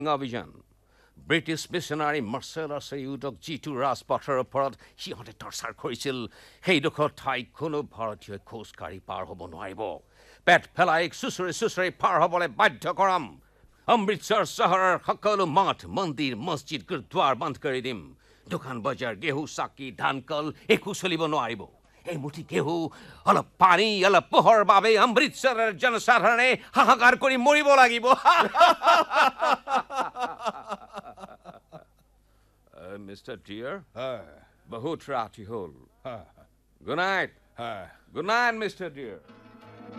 অভিযান British missionary মাৰ্চেলাছে ইউদক যিটো ৰাজপথৰ ওপৰত সিহঁতে টৰ্চাৰ কৰিছিল সেইডোখৰ ঠাই কোনো ভাৰতীয় খোজকাঢ়ি পাৰ হ'ব নোৱাৰিব পেট ফেলাই চুচৰি পাৰ হ'বলৈ বাধ্য কৰাম অমৃতসৰ চহৰৰ সকলো মঠ মন্দিৰ মছজিদ গুৰুদ্বাৰ বন্ধ কৰি দিম দোকান বজাৰ গেহু চাকি ধান কল একো চলিব নোৱাৰিব এই মুঠি গেহু অলপ পানী অলপ পোহৰৰ বাবে অমৃতসৰৰ জনসাধাৰণে হাহাকাৰ কৰি মৰিব লাগিব Mr. Dear, বহুত ৰাতি হ'ল Good night, Mr. Dear.